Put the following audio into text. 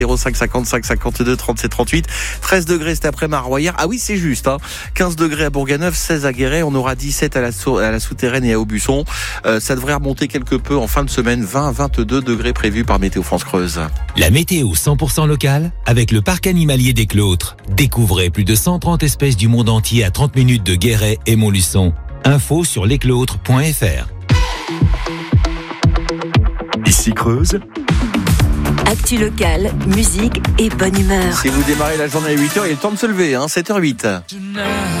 05 55 52 37 38. 13 degrés cet après Maroyer. Ah oui, c'est juste. 15 degrés à Bourganeuf, 16 à Guéret. On aura 17 à la Souterraine et à Aubusson. Ça devrait remonter quelque peu en fin de semaine. 20-22 degrés prévus par Météo France Creuse. La météo 100% locale avec le parc animalier des Clôtres. Découvrez plus de 130 espèces du monde entier à 30 minutes de Guéret et Montluçon. Info sur lesclôtres.fr. Ici Creuse. Actu locale, musique et bonne humeur. Si vous démarrez la journée à 8h, il est le temps de se lever, 7h08.